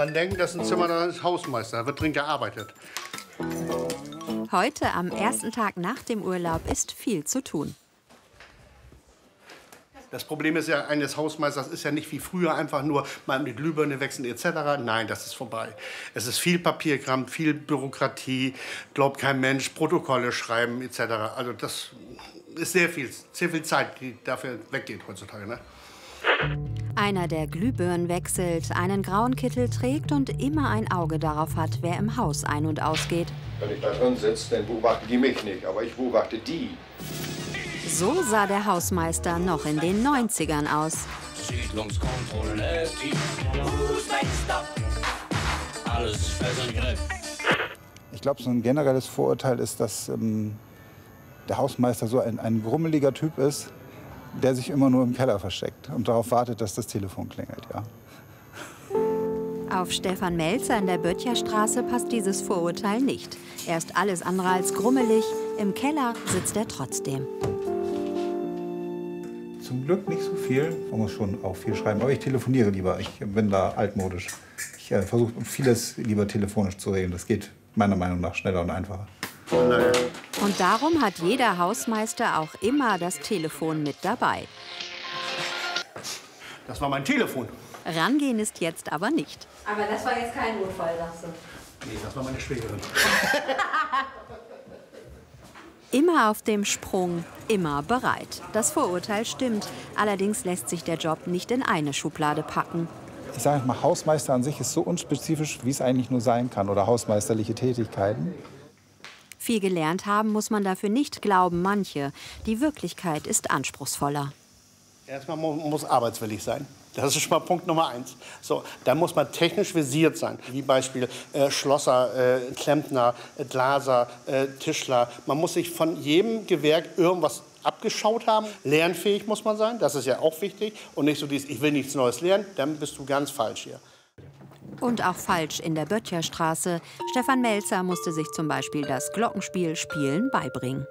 Man denkt, das ist ein Zimmer des Hausmeisters, da wird drin gearbeitet. Heute, am ersten Tag nach dem Urlaub, ist viel zu tun. Das Problem ist ja, eines Hausmeisters ist ja nicht wie früher einfach nur mal die Glühbirne wechseln etc. Nein, das ist vorbei. Es ist viel Papierkram, viel Bürokratie, glaubt kein Mensch, Protokolle schreiben etc. Also das ist sehr viel Zeit, die dafür weggeht heutzutage. Ne? Einer, der Glühbirnen wechselt, einen grauen Kittel trägt und immer ein Auge darauf hat, wer im Haus ein- und ausgeht. Wenn ich da drin sitze, dann beobachten die mich nicht, aber ich beobachte die. So sah der Hausmeister noch in den 90ern aus. Siedlungskontrolle, alles fest im Griff. Ich glaube, so ein generelles Vorurteil ist, dass der Hausmeister so ein grummeliger Typ ist, der sich immer nur im Keller versteckt und darauf wartet, dass das Telefon klingelt. Ja. Auf Stefan Melzer in der Böttcherstraße passt dieses Vorurteil nicht. Er ist alles andere als grummelig. Im Keller sitzt er trotzdem. Zum Glück nicht so viel. Man muss schon auch viel schreiben. Aber ich telefoniere lieber. Ich bin da altmodisch. Ich versuche vieles lieber telefonisch zu regeln. Das geht meiner Meinung nach schneller und einfacher. Und darum hat jeder Hausmeister auch immer das Telefon mit dabei. Das war mein Telefon. Rangehen ist jetzt aber nicht. Aber das war jetzt kein Notfall, sagst du? Nee, das war meine Schwägerin. Immer auf dem Sprung, immer bereit. Das Vorurteil stimmt. Allerdings lässt sich der Job nicht in eine Schublade packen. Ich sage mal, Hausmeister an sich ist so unspezifisch, wie es eigentlich nur sein kann. Oder hausmeisterliche Tätigkeiten. Viel gelernt haben muss man dafür nicht, glauben manche. Die Wirklichkeit ist anspruchsvoller. Erstmal muss arbeitswillig sein. Das ist schon mal Punkt Nummer 1. So, dann muss man technisch versiert sein. Wie Beispiel Schlosser, Klempner, Glaser, Tischler. Man muss sich von jedem Gewerk irgendwas abgeschaut haben. Lernfähig muss man sein, das ist ja auch wichtig. Und nicht so dieses, ich will nichts Neues lernen, dann bist du ganz falsch hier. Und auch falsch in der Böttcherstraße. Stefan Melzer musste sich zum Beispiel das Glockenspiel Spielen beibringen.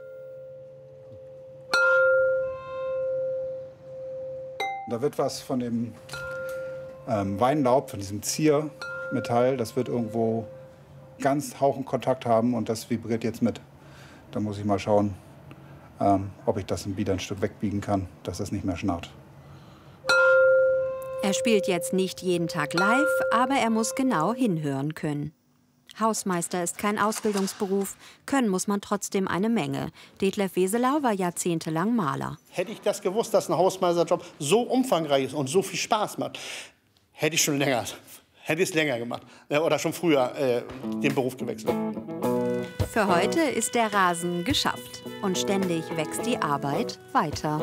Da wird was von dem Weinlaub, von diesem Ziermetall, das wird irgendwo ganz hauchen Kontakt haben und das vibriert jetzt mit. Da muss ich mal schauen, ob ich das wieder ein Stück wegbiegen kann, dass das nicht mehr schnarrt. Er spielt jetzt nicht jeden Tag live, aber er muss genau hinhören können. Hausmeister ist kein Ausbildungsberuf, können muss man trotzdem eine Menge. Detlef Weselau war jahrzehntelang Maler. Hätte ich das gewusst, dass ein Hausmeisterjob so umfangreich ist und so viel Spaß macht, hätte ich es länger gemacht oder schon früher den Beruf gewechselt. Für heute ist der Rasen geschafft und ständig wächst die Arbeit weiter.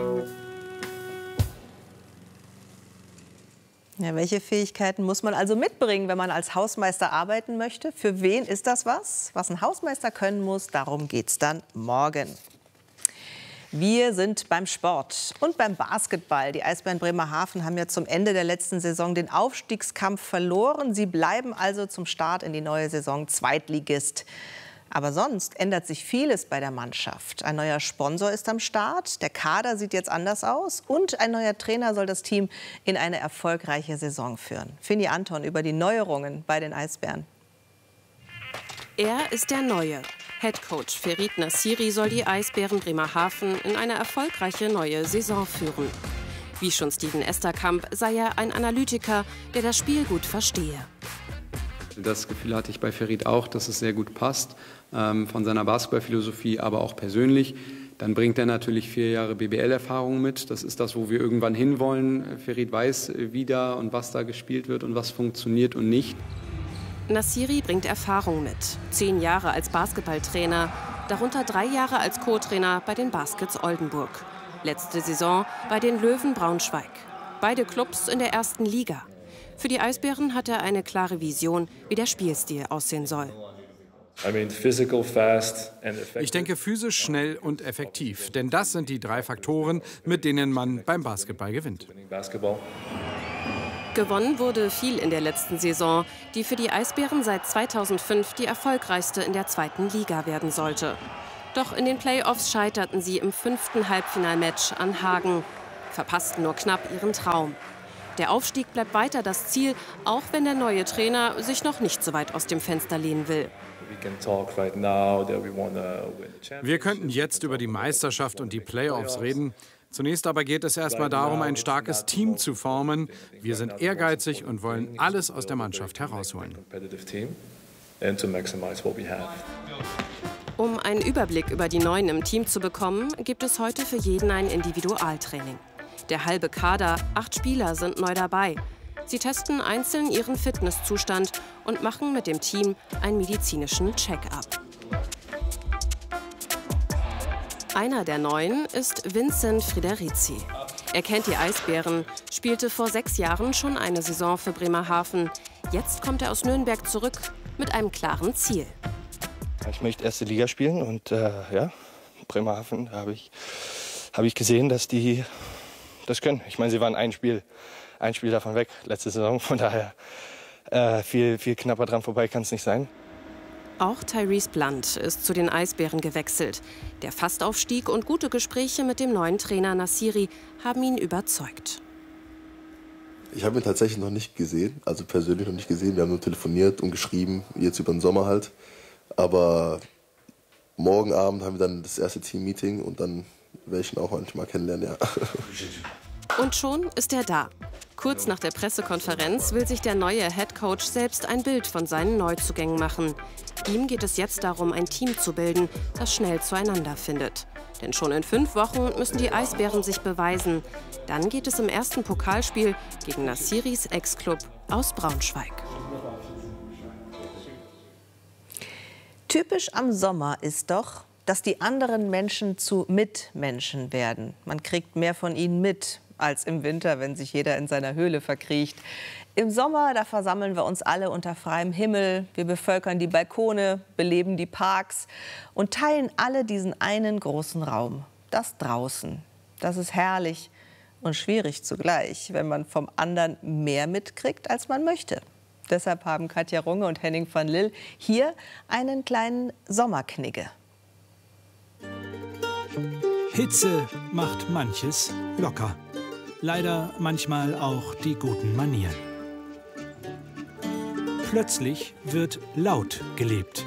Ja, welche Fähigkeiten muss man also mitbringen, wenn man als Hausmeister arbeiten möchte? Für wen ist das was? Was ein Hausmeister können muss, darum geht's dann morgen. Wir sind beim Sport und beim Basketball. Die Eisbären Bremerhaven haben ja zum Ende der letzten Saison den Aufstiegskampf verloren. Sie bleiben also zum Start in die neue Saison Zweitligist. Aber sonst ändert sich vieles bei der Mannschaft. Ein neuer Sponsor ist am Start, der Kader sieht jetzt anders aus und ein neuer Trainer soll das Team in eine erfolgreiche Saison führen. Fini Anton über die Neuerungen bei den Eisbären. Er ist der Neue. Headcoach Ferit Nassiri soll die Eisbären Bremerhaven in eine erfolgreiche neue Saison führen. Wie schon Steven Esterkamp sei er ein Analytiker, der das Spiel gut verstehe. Das Gefühl hatte ich bei Ferit auch, dass es sehr gut passt, von seiner Basketballphilosophie, aber auch persönlich. Dann bringt er natürlich 4 Jahre BBL-Erfahrung mit. Das ist das, wo wir irgendwann hinwollen. Ferit weiß, wie da und was da gespielt wird und was funktioniert und nicht. Nassiri bringt Erfahrung mit. 10 Jahre als Basketballtrainer, darunter 3 Jahre als Co-Trainer bei den Baskets Oldenburg. Letzte Saison bei den Löwen Braunschweig. Beide Clubs in der 1. Liga. Für die Eisbären hat er eine klare Vision, wie der Spielstil aussehen soll. Ich denke physisch, schnell und effektiv. Denn das sind die 3 Faktoren, mit denen man beim Basketball gewinnt. Gewonnen wurde viel in der letzten Saison, die für die Eisbären seit 2005 die erfolgreichste in der 2. Liga werden sollte. Doch in den Playoffs scheiterten sie im 5. Halbfinalmatch an Hagen, verpassten nur knapp ihren Traum. Der Aufstieg bleibt weiter das Ziel, auch wenn der neue Trainer sich noch nicht so weit aus dem Fenster lehnen will. Wir könnten jetzt über die Meisterschaft und die Playoffs reden. Zunächst aber geht es erstmal darum, ein starkes Team zu formen. Wir sind ehrgeizig und wollen alles aus der Mannschaft herausholen. Um einen Überblick über die Neuen im Team zu bekommen, gibt es heute für jeden ein Individualtraining. Der halbe Kader, 8 Spieler sind neu dabei. Sie testen einzeln ihren Fitnesszustand und machen mit dem Team einen medizinischen Check-up. Einer der Neuen ist Vincent Friderizi. Er kennt die Eisbären, spielte vor 6 Jahren schon eine Saison für Bremerhaven. Jetzt kommt er aus Nürnberg zurück mit einem klaren Ziel. Ich möchte erste Liga spielen und Bremerhaven habe ich gesehen, dass die das können. Ich meine, sie waren ein Spiel davon weg letzte Saison, von daher viel knapper dran vorbei kann es nicht sein. Auch Tyrese Blunt ist zu den Eisbären gewechselt. Der Fastaufstieg und gute Gespräche mit dem neuen Trainer Nassiri haben ihn überzeugt. Ich habe ihn tatsächlich noch nicht gesehen, also persönlich noch nicht gesehen. Wir haben nur telefoniert und geschrieben, jetzt über den Sommer halt. Aber morgen Abend haben wir dann das erste Team-Meeting und dann werde ich ihn auch manchmal kennenlernen, ja. Und schon ist er da. Kurz nach der Pressekonferenz will sich der neue Headcoach selbst ein Bild von seinen Neuzugängen machen. Ihm geht es jetzt darum, ein Team zu bilden, das schnell zueinander findet. Denn schon in 5 Wochen müssen die Eisbären sich beweisen. Dann geht es im ersten Pokalspiel gegen Nassiris Ex-Club aus Braunschweig. Typisch am Sommer ist doch, dass die anderen Menschen zu Mitmenschen werden. Man kriegt mehr von ihnen mit als im Winter, wenn sich jeder in seiner Höhle verkriecht. Im Sommer, da versammeln wir uns alle unter freiem Himmel. Wir bevölkern die Balkone, beleben die Parks und teilen alle diesen einen großen Raum. Das draußen. Das ist herrlich und schwierig zugleich, wenn man vom anderen mehr mitkriegt, als man möchte. Deshalb haben Katja Runge und Henning van Lill hier einen kleinen Sommerknigge. Hitze macht manches locker. Leider manchmal auch die guten Manieren. Plötzlich wird laut gelebt.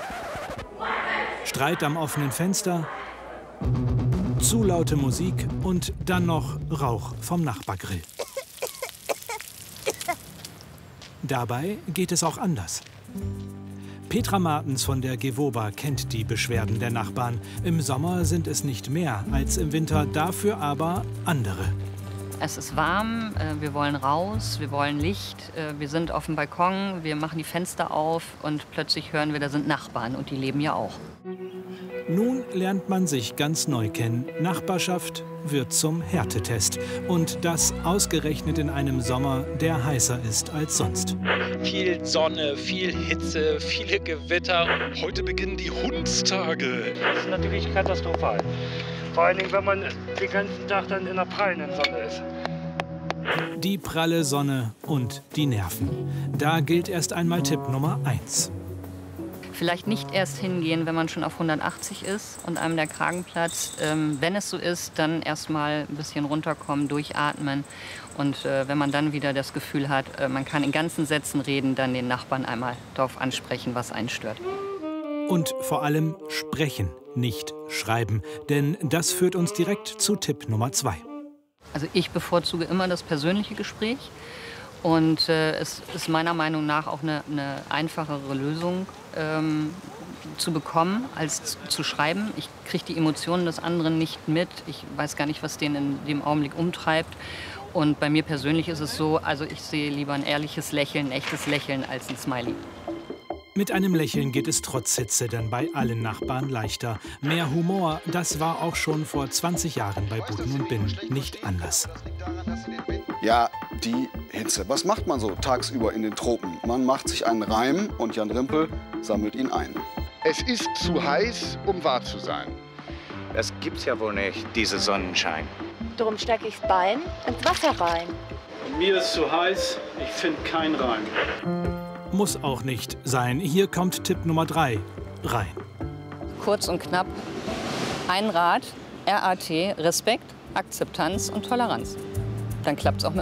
Streit am offenen Fenster, zu laute Musik und dann noch Rauch vom Nachbargrill. Dabei geht es auch anders. Petra Martens von der Gewoba kennt die Beschwerden der Nachbarn. Im Sommer sind es nicht mehr als im Winter, dafür aber andere. Es ist warm, wir wollen raus, wir wollen Licht, wir sind auf dem Balkon, wir machen die Fenster auf und plötzlich hören wir, da sind Nachbarn und die leben ja auch. Nun lernt man sich ganz neu kennen. Nachbarschaft wird zum Härtetest. Und das ausgerechnet in einem Sommer, der heißer ist als sonst. Viel Sonne, viel Hitze, viele Gewitter. Heute beginnen die Hundstage. Das ist natürlich katastrophal. Vor allen Dingen, wenn man den ganzen Tag dann in der prallen Sonne ist. Die pralle Sonne und die Nerven. Da gilt erst einmal Tipp Nummer 1. Vielleicht nicht erst hingehen, wenn man schon auf 180 ist und einem der Kragen platzt. Wenn es so ist, dann erst mal ein bisschen runterkommen, durchatmen. Und wenn man dann wieder das Gefühl hat, man kann in ganzen Sätzen reden, dann den Nachbarn einmal darauf ansprechen, was einen stört. Und vor allem sprechen, nicht schreiben. Denn das führt uns direkt zu Tipp Nummer 2. Also ich bevorzuge immer das persönliche Gespräch. Und es ist meiner Meinung nach auch eine einfachere Lösung zu bekommen, als zu schreiben. Ich kriege die Emotionen des anderen nicht mit. Ich weiß gar nicht, was den in dem Augenblick umtreibt. Und bei mir persönlich ist es so, also ich sehe lieber ein ehrliches Lächeln, ein echtes Lächeln als ein Smiley. Mit einem Lächeln geht es trotz Hitze dann bei allen Nachbarn leichter. Mehr Humor, das war auch schon vor 20 Jahren bei Buten und Binnen nicht anders. Ja, die Hitze. Was macht man so tagsüber in den Tropen? Man macht sich einen Reim und Jan Rimpel sammelt ihn ein. Es ist zu heiß, um wahr zu sein. Das gibt's ja wohl nicht, dieser Sonnenschein. Darum stecke ich das Bein ins Wasser rein. Mir ist zu heiß, ich finde keinen Reim. Muss auch nicht sein. Hier kommt Tipp Nummer 3 rein. Kurz und knapp. Ein Rat, RAT, Respekt, Akzeptanz und Toleranz. Dann klappt es auch mit